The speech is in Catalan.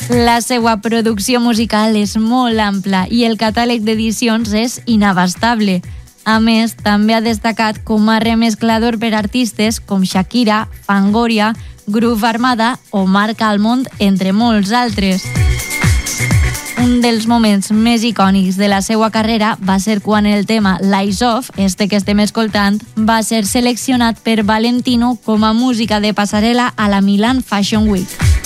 La seva producció musical és molt ampla i el catàleg d'edicions és inabastable. A més, també ha destacat com a remesclador per artistes com Shakira, Fangoria, Groove Armada o Marc Almond, entre molts altres. Un dels moments més icònics de la seva carrera va ser quan el tema Lies Off, que estem escoltant, va ser seleccionat per Valentino com a música de passarel·la a la Milan Fashion Week.